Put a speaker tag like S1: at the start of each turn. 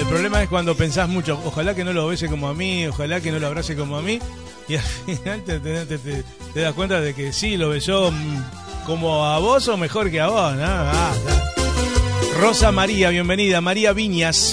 S1: problema es cuando pensás mucho, ojalá que no lo bese como a mí, ojalá que no lo abrace como a mí, y al final te das cuenta de que sí, lo besó como a vos o mejor que a vos, ¿no? Rosa María, bienvenida. María Viñas.